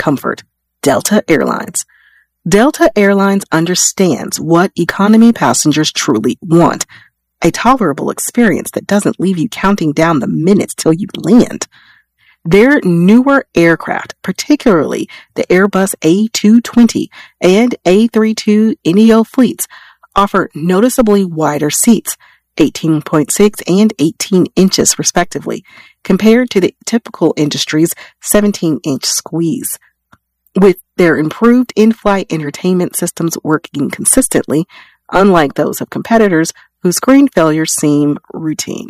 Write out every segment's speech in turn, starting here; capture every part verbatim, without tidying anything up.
comfort. Delta Airlines. Delta Airlines understands what economy passengers truly want. A tolerable experience that doesn't leave you counting down the minutes till you land. Their newer aircraft, particularly the Airbus A two twenty and A thirty-two neo fleets, offer noticeably wider seats, eighteen point six and eighteen inches respectively, compared to the typical industry's seventeen inch squeeze. With their improved in-flight entertainment systems working consistently, unlike those of competitors whose screen failures seem routine.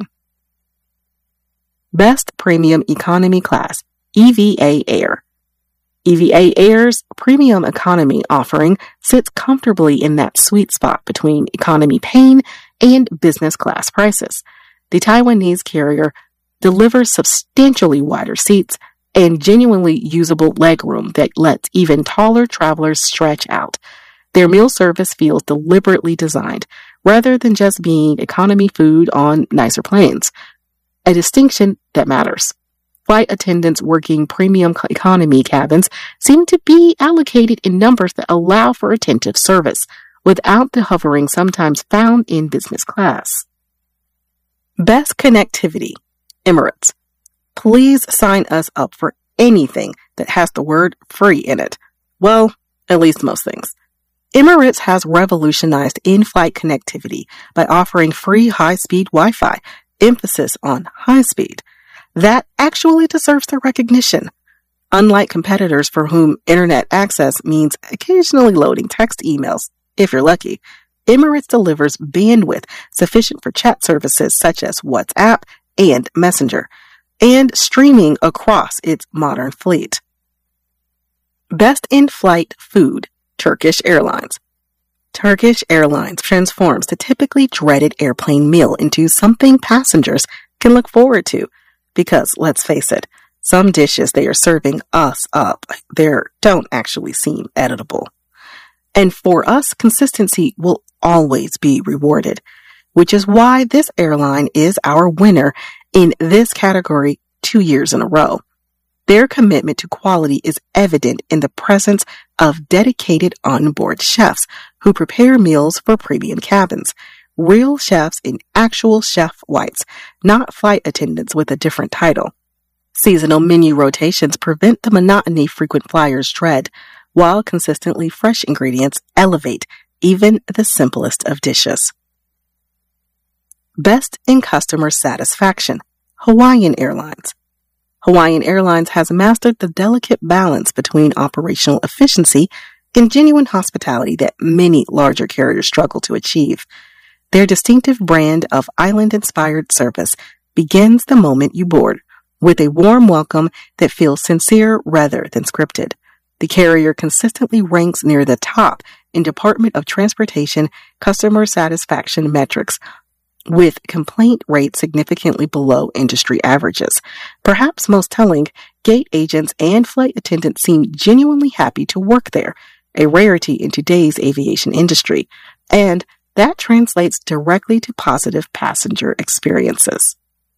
Best Premium Economy Class, E V A Air. E V A Air's premium economy offering sits comfortably in that sweet spot between economy pain and business class prices. The Taiwanese carrier delivers substantially wider seats and genuinely usable legroom that lets even taller travelers stretch out. Their meal service feels deliberately designed, rather than just being economy food on nicer planes. A distinction that matters. Flight attendants working premium economy cabins seem to be allocated in numbers that allow for attentive service, without the hovering sometimes found in business class. Best Connectivity. Emirates. Please sign us up for anything that has the word free in it. Well, at least most things. Emirates has revolutionized in-flight connectivity by offering free high-speed Wi-Fi, emphasis on high speed. That actually deserves the recognition. Unlike competitors for whom internet access means occasionally loading text emails, if you're lucky, Emirates delivers bandwidth sufficient for chat services such as WhatsApp and Messenger, and streaming across its modern fleet. Best in-flight food. Turkish Airlines. Turkish Airlines transforms the typically dreaded airplane meal into something passengers can look forward to. Because, let's face it, some dishes they are serving us up there don't actually seem editable. And for us, consistency will always be rewarded, which is why this airline is our winner in this category two years in a row. Their commitment to quality is evident in the presence of dedicated onboard chefs who prepare meals for premium cabins. Real chefs in actual chef whites, not flight attendants with a different title. Seasonal menu rotations prevent the monotony frequent flyers dread, while consistently fresh ingredients elevate even the simplest of dishes. Best in Customer Satisfaction. Hawaiian Airlines. Hawaiian Airlines has mastered the delicate balance between operational efficiency and genuine hospitality that many larger carriers struggle to achieve. Their distinctive brand of island-inspired service begins the moment you board, with a warm welcome that feels sincere rather than scripted. The carrier consistently ranks near the top in Department of Transportation customer satisfaction metrics, with complaint rates significantly below industry averages. Perhaps most telling, gate agents and flight attendants seem genuinely happy to work there, a rarity in today's aviation industry, and that translates directly to positive passenger experiences.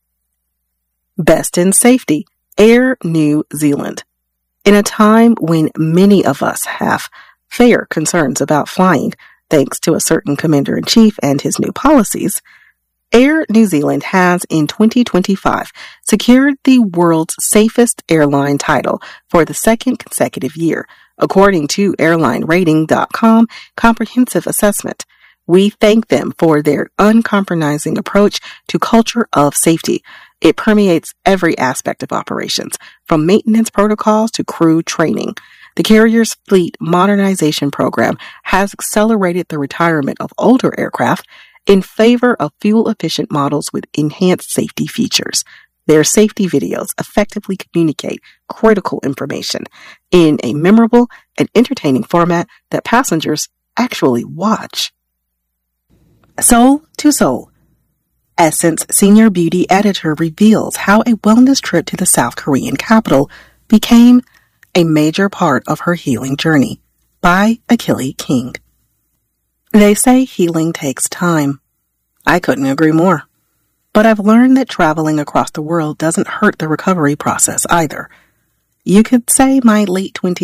Best in Safety. Air New Zealand. In a time when many of us have fair concerns about flying, thanks to a certain commander-in-chief and his new policies, Air New Zealand has in twenty twenty-five secured the world's safest airline title for the second consecutive year, according to airline rating dot com comprehensive assessment. We thank them for their uncompromising approach to culture of safety. It permeates every aspect of operations, from maintenance protocols to crew training. The carrier's fleet modernization program has accelerated the retirement of older aircraft in favor of fuel-efficient models with enhanced safety features. Their safety videos effectively communicate critical information in a memorable and entertaining format that passengers actually watch. Soul to Soul. Essence Senior Beauty Editor reveals how a wellness trip to the South Korean capital became a major part of her healing journey, by Achille King. They say healing takes time. I couldn't agree more. But I've learned that traveling across the world doesn't hurt the recovery process either. You could say my late twenties